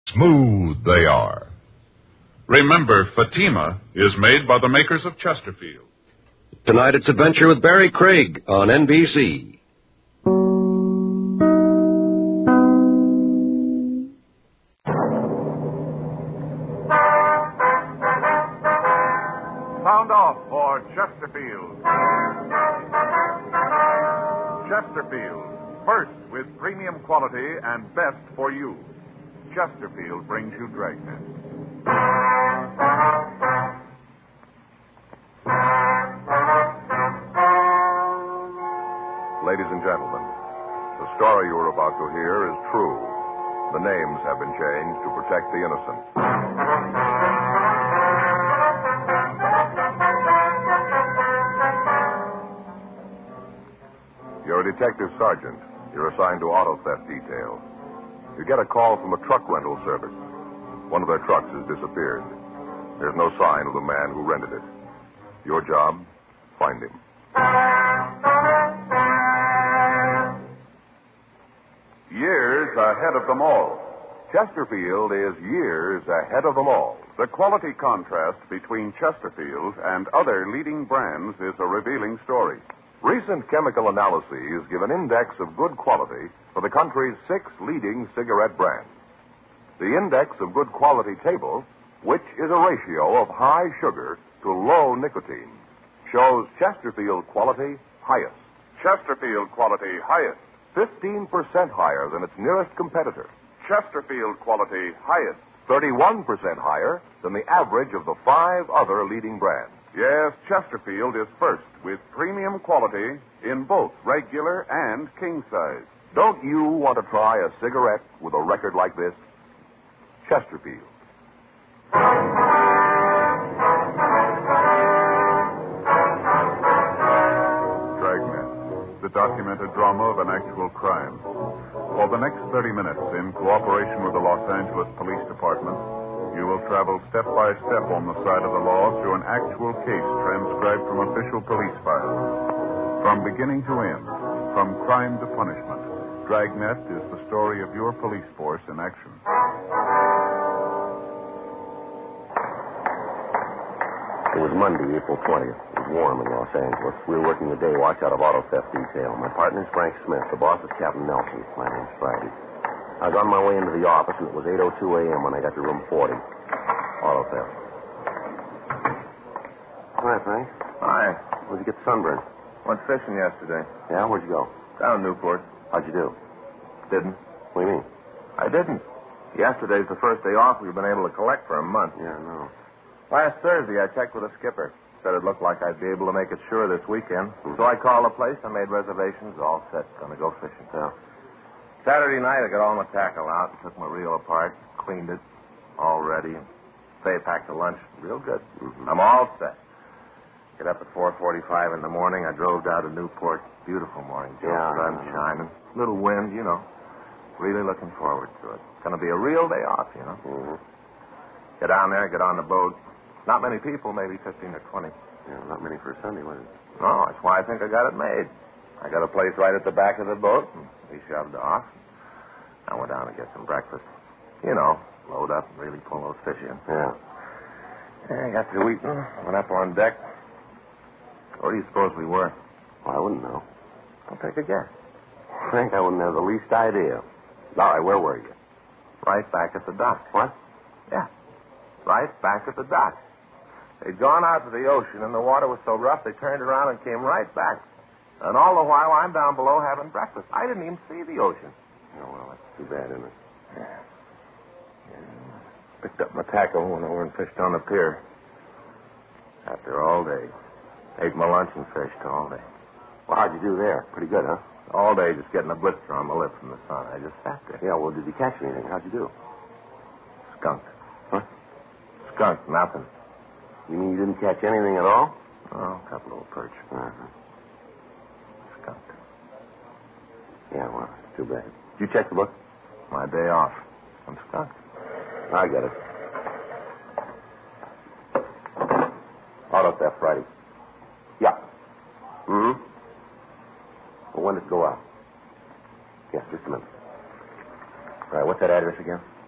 Smooth they are. Remember, Fatima is made by the makers of Chesterfield. Tonight it's Adventure with Barry Craig on NBC. Sound off for Chesterfield. Chesterfield, first with premium quality and best for you. Chesterfield brings you Dragnet. Ladies and gentlemen, the story you are about to hear is true. The names have been changed to protect the innocent. You're a detective sergeant. You're assigned to auto theft detail. You get a call from a truck rental service. One of their trucks has disappeared. There's no sign of the man who rented it. Your job, find him. Years ahead of them all. Chesterfield is years ahead of them all. The quality contrast between Chesterfield and other leading brands is a revealing story. Recent chemical analyses give an index of good quality for the country's 6 leading cigarette brands. The index of good quality table, which is a ratio of high sugar to low nicotine, shows Chesterfield quality highest. Chesterfield quality highest. 15% higher than its nearest competitor. Chesterfield quality highest. 31% higher than the average of the 5 other leading brands. Yes, Chesterfield is first with premium quality in both regular and king size. Don't you want to try a cigarette with a record like this? Chesterfield. Dragnet, the documented drama of an actual crime. For the next 30 minutes, in cooperation with the Los Angeles Police Department, you will travel step by step on the side of the law through an actual case transcribed from official police files. From beginning to end, from crime to punishment, Dragnet is the story of your police force in action. It was Monday, April 20th. It was warm in Los Angeles. We were working the day watch out of auto theft detail. My partner's Frank Smith. The boss is Captain Nelson. My name's Friday. I was on my way into the office, and it was 8:02 a.m. when I got to room 40. Auto theft. Hi, Frank. Hi. Where'd you get sunburned? Went fishing yesterday. Yeah, where'd you go? Down in Newport. How'd you do? Didn't. What do you mean? I didn't. Yesterday's the first day off we've been able to collect for a month. Yeah, I know. Last Thursday, I checked with the skipper. Said it looked like I'd be able to make it sure this weekend. So I called the place. I made reservations. All set. Gonna go fishing. Yeah. Saturday night, I got all my tackle out and took my reel apart, cleaned it, all ready. They packed the lunch real good. Mm-hmm. I'm all set. Get up at 4:45 in the morning. I drove down to Newport. Beautiful morning, Joe. Yeah. Sun shining. Little wind, you know. Really looking forward to it. It's going to be a real day off, you know. Mm-hmm. Get down there, get on the boat. Not many people, maybe 15 or 20. Yeah, not many for a Sunday, was it? No, that's why I think I got it made. I got a place right at the back of the boat, and we shoved off. I went down to get some breakfast. You know, load up and really pull those fish in. Yeah. I got through eating, went up on deck. Where do you suppose we were? Well, I wouldn't know. I'll take a guess. Frank, I wouldn't have the least idea. All right, where were you? Right back at the dock. What? Yeah, right back at the dock. They'd gone out to the ocean, and the water was so rough they turned around and came right back. And all the while, I'm down below having breakfast. I didn't even see the ocean. Oh, well, that's too bad, isn't it? Yeah. Picked up my tackle, went over and fished on the pier. Sat there all day. Ate my lunch and fished all day. Well, how'd you do there? Pretty good, huh? All day just getting a blister on my lip from the sun. I just sat there. Yeah, well, did you catch anything? How'd you do? Skunk. What? Skunk, nothing. You mean you didn't catch anything at all? Oh, a couple of perch. Uh-huh. Skunk. Yeah, well, it's too bad. Did you check the book? My day off. I'm skunk. I get it. Auto theft Friday. Yeah. Mm-hmm. Well, when did it go out? Yes, just a minute. All right, what's that address again?